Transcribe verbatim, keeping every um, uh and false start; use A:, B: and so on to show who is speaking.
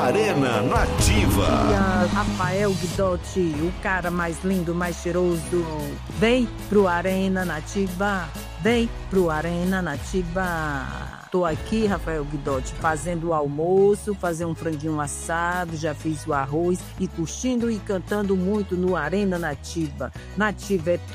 A: Arena Nativa.
B: Dia, Rafael Guidotti, o cara mais lindo, mais cheiroso. Vem pro Arena Nativa, vem pro Arena Nativa. Tô aqui, Rafael Guidotti, fazendo o almoço, fazer um franguinho assado, já fiz o arroz e curtindo e cantando muito no Arena Nativa. Nativa é